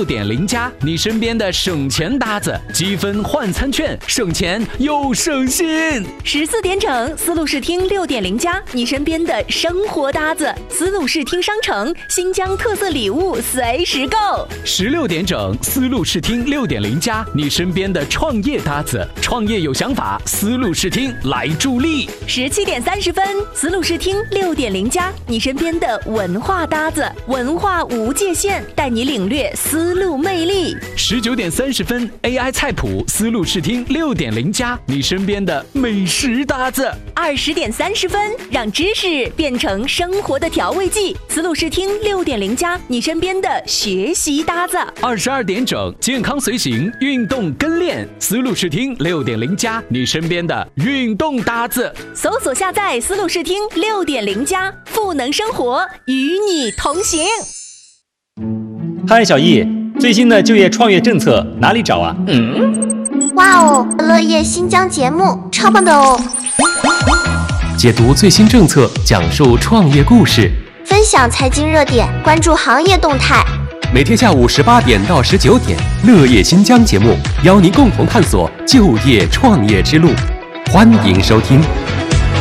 6.0+，你身边的省钱搭子，积分换餐券，省钱又省心。 14点整，思路视听6.0+，你身边的生活搭子，思路视听商城，新疆特色礼物随时购。 16点整，思路视听6.0+，你身边的创业搭子，创业有想法，思路视听来助力。 17点30分，思路视听6.0+，你身边的文化搭子，文化无界限，带你领略思路魅力。 19点30分 ，AI 菜谱，思路视听6.0+，你身边的美食搭子。 20点30分，让知识变成生活的调味剂，思路视听6.0+，你身边的学习搭子。 22点整，健康随行，运动跟练，思路视听6.0+，你身边的运动搭子。 搜索下载思路视听6.0+，赋能生活，与你同行。 嗨，小易，最新的就业创业政策哪里找啊？ 哇哦，乐业新疆节目超棒的哦！ 解读最新政策，讲述创业故事， 分享财经热点，关注行业动态。 每天下午18点到19点，乐业新疆节目邀您共同探索就业创业之路，欢迎收听。